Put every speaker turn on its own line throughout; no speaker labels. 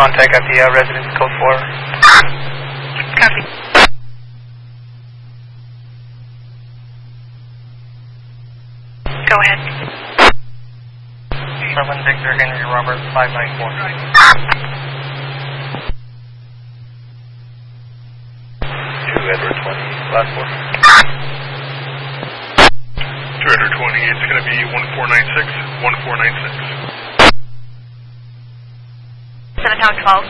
contact at the residence code 4.
Copy. Go ahead.
7 Victor Henry Robert 594. 2 Edward 20, last 4.
2 Edward 20, it's going to be 1496, 1496.
7 Town 12.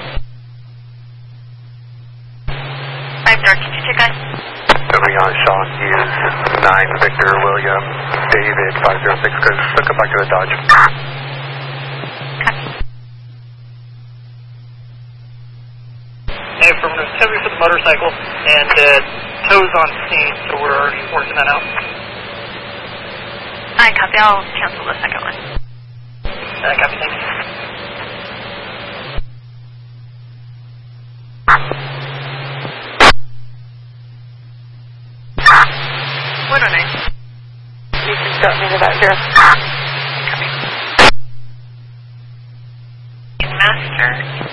5 Dark, can you check us?
Coming on Sean Hughes, 9 Victor William David 506, good. Look back to the Dodge.
Copy.
Hey, affirmative. Heavy for the motorcycle, and tows on scene, so we're already working that out.
I copy. I'll cancel the second one.
Copy, thanks.
You can start me about 0. Copy. Master.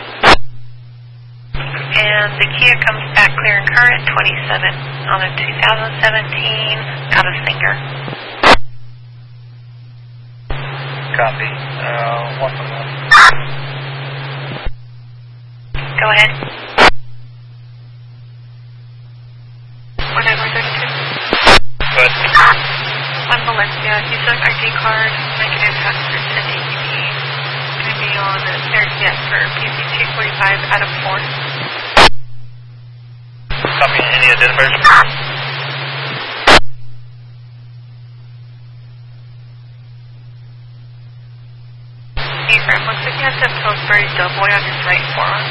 And the Kia comes back clear and current, 27 on a 2017 out of Singer.
Copy. 111.
Go ahead. 1932.
Good.
1 Valencia, use of ID card, negative passport to AED. Going to be on the third jet for PC 245 out of 4.
Copy. Any identifiers?
Affirm. Looks like you have some Pillsbury Doughboy on his right forearm.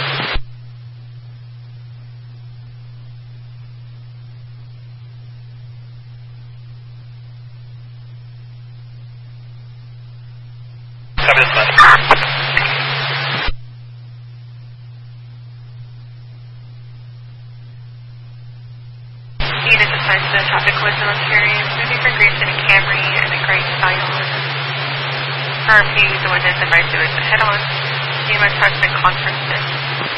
Copy this one.
Unit assigned to the traffic collision on Cherry, moving from Green City Camry and a gray Scion. RFP, the one that's advised to it, head on. CMS has been conferenced.